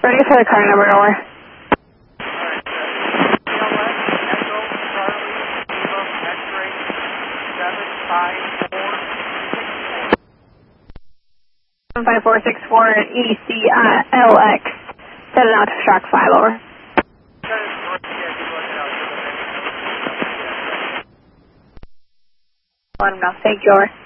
Ready for the car number, over. Alright, 5464 ECLX. Set it out to track 5, over. Let him know. Thank you, over.